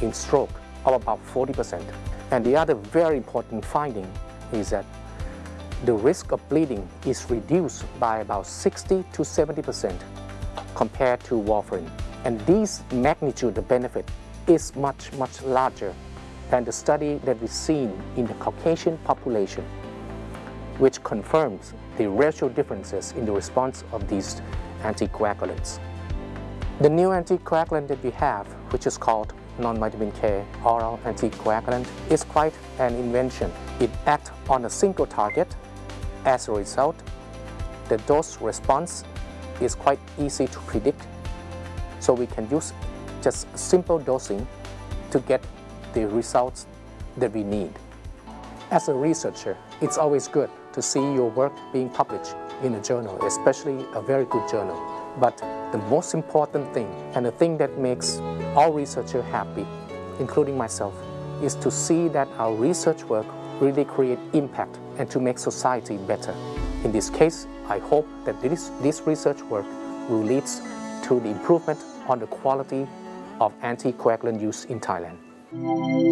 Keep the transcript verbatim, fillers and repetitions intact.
in stroke of about forty percent. And the other very important finding is that the risk of bleeding is reduced by about sixty to seventy percent compared to warfarin. And this magnitude of benefit is much, much larger than the study that we've seen in the Caucasian population, which confirms the racial differences in the response of these anticoagulants. The new anticoagulant that we have, which is called non-vitamin K oral anticoagulant, is quite an invention. It acts on a single target. As a result, the dose response is quite easy to predict, so we can use just simple dosing to get the results that we need. As a researcher, it's always good to see your work being published in a journal, especially a very good journal. But the most important thing, and the thing that makes all researchers happy, including myself, is to see that our research work really create impact and to make society better. In this case, I hope that this, this research work will lead to the improvement on the quality of anticoagulant use in Thailand.